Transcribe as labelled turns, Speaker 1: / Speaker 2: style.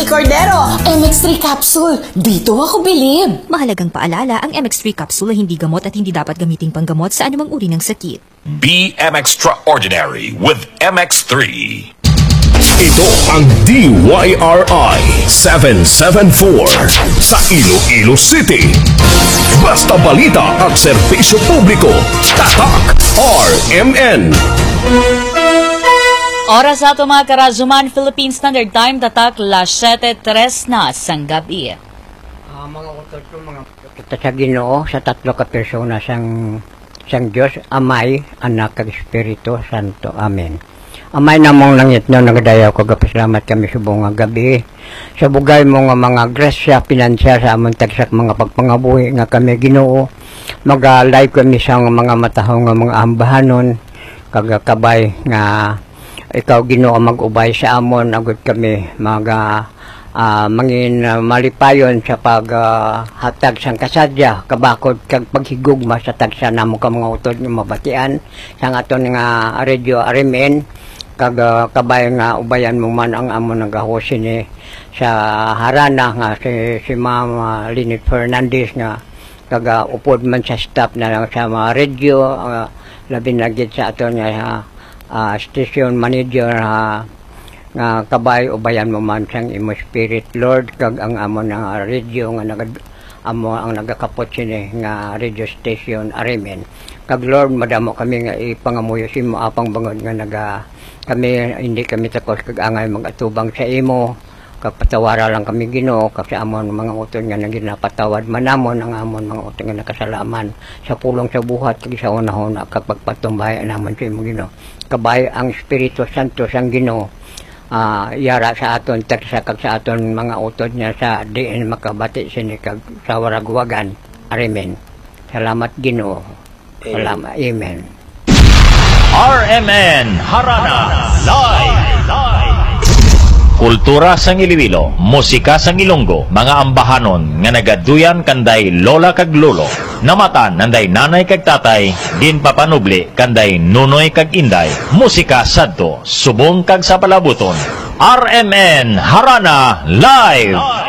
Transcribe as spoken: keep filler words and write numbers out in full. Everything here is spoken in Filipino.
Speaker 1: Cordero, M X three capsule. Dito ako bilib.
Speaker 2: Mahalagang paalala, ang M X three capsule ay hindi gamot at hindi dapat gamiting panggamot sa anumang uri ng sakit.
Speaker 3: Be M Extraordinary with M X three.
Speaker 4: Ito ang D Y R I seven seven four sa Iloilo City. Basta balita at serbisyo publiko. Tatak R M N.
Speaker 5: Oras sa ito mga karazuman, Philippine Standard Time, tatak las siyete tres na sang gabi.
Speaker 6: Uh, mga utot ko, mga kita sa Ginoo, sa tatlo ka persona sang, sang Diyos, Amay, Anak, kag Espiritu Santo. Amen. Amay namong langit no, nagadayaw ko, kapasalamat kami sa buong gabi. Sa bugay mo nga mga grasya, pinansya sa among tagsak mga pagpangabuhi nga kami Ginoo. Mag-live kami sa mga matahong nga mga ambahanon, kag kabay nga ikaw Ginoo mag-ubay sa amon, agad kami mag uh, mangin uh, malipayon sa paghatag uh, sang kasadya kabakod kag paghigugma sa tagsa namo ka mga utod nga mabatian sang aton nga radio R M N kag uh, kabay nga ubayan mo man ang amon nagahosin ni sa harana nga si, si Ma'am uh, Lynette Fernandez nga kag uh, upod man sa staff na lang sa mga radio uh, labi na gid sa aton nga uh, Uh, station manager ha, nga kabay ubayan mo man sang imo spirit Lord kag ang amo nga radio nga nagad amo ang nagakapot sini nga radio station Arimen kag Lord madamo kami nga ipangamuyo si mo apang bangod nga naga kami hindi kami takos kag angay magatubang sa imo kag patawara lang kami Ginoo kag sa amon mga uton nga naginapatawad manamon ang amon mga uton nga nakasalaman sa pulong sa buhat kag sa unahon kag pagpatumbay namon sa imo Ginoo kabay ang Espiritu Santo sang Ginoo uh, yara sa aton tagsa kag sa aton mga utod niya sa diin makabati sini kag sa waragwagan. Amen. Salamat Ginoo. Salamat. Amen.
Speaker 7: R M N Harana Live. Kultura sang Iloilo, musika sang Ilonggo, mga ambahanon nga nagaduyan kanday lola kag lolo, namatan nanday nanay kag tatay, din papanubli kanday nunoy kag inday, musika sadto, subong kag sa palabuton. R M N Harana Live.